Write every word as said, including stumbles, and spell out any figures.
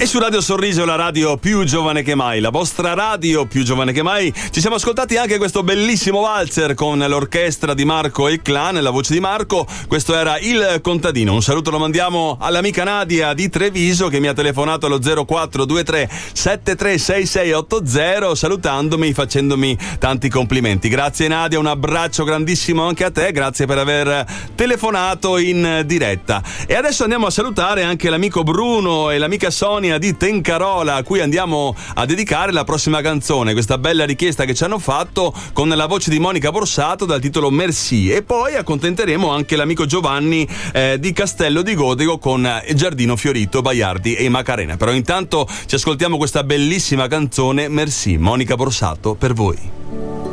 E su Radio Sorriso, la radio più giovane che mai, la vostra radio più giovane che mai, ci siamo ascoltati anche questo bellissimo valzer con l'orchestra di Marco e il clan, la voce di Marco. Questo era Il Contadino. Un saluto lo mandiamo all'amica Nadia di Treviso, che mi ha telefonato allo zero quattro due tre sette tre sei sei otto zero, salutandomi, facendomi tanti complimenti. Grazie Nadia, un abbraccio grandissimo anche a te, grazie per aver telefonato in diretta. E adesso andiamo a salutare anche l'amico Bruno e l'amica Sonia di Tencarola, a cui andiamo a dedicare la prossima canzone, questa bella richiesta che ci hanno fatto con la voce di Monica Borsato dal titolo Merci. E poi accontenteremo anche l'amico Giovanni eh, di Castello di Godego con Giardino Fiorito, Baiardi e Macarena. Però intanto ci ascoltiamo questa bellissima canzone Merci, Monica Borsato per voi.